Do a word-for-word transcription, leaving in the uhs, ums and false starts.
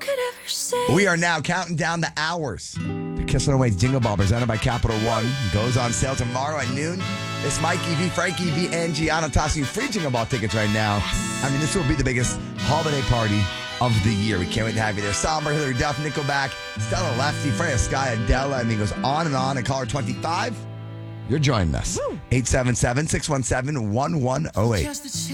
We are now counting down the hours. The Kiss It Away Jingle Ball presented by Capital One goes on sale tomorrow at noon. It's Mikey V, Frankie V, and Gianna tossing you free Jingle Ball tickets right now. I mean, this will be the biggest holiday party of the year. We can't wait to have you there. Somber, Hillary Duff, Nickelback, Stella Lefty, Freya Sky, Adele. I mean, it goes on and on. And caller twenty-five, you're joining us. eight seven seven, six one seven, one one zero eight.